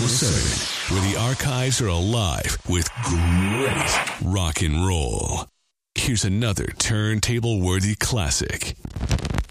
107, where the archives are alive with great rock and roll. Here's another turntable-worthy classic.